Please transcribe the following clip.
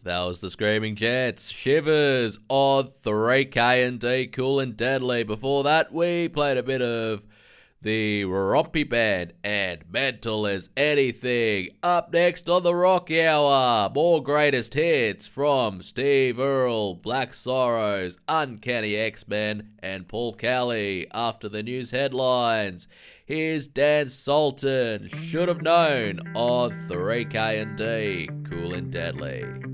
That was the Screaming Jets. Shivers on 3K&D, Cool and Deadly. Before that, we played a bit of the Rompy Band and Mental as Anything. Up next on the Rock Hour, more greatest hits from Steve Earle, Black Sorrows, Uncanny X-Men, and Paul Kelly after the news headlines. Here's Dan Sultan, Should Have Known on 3K&D, Cool and Deadly.